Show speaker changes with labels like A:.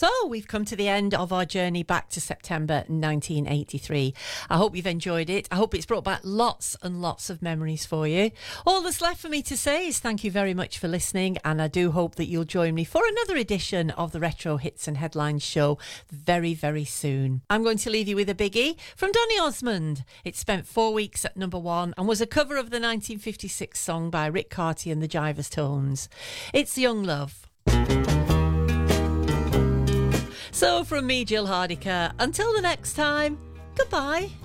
A: So we've come to the end of our journey back to September 1983. I hope you've enjoyed it. I hope it's brought back lots and lots of memories for you. All that's left for me to say is thank you very much for listening, and I do hope that you'll join me for another edition of the Retro Hits and Headlines show very, very soon. I'm going to leave you with a biggie from Donny Osmond. It spent 4 weeks at number 1 and was a cover of the 1956 song by Rick Carty and the Jivers Tones. It's Young Love. So from me, Jill Hardiker, until the next time, goodbye.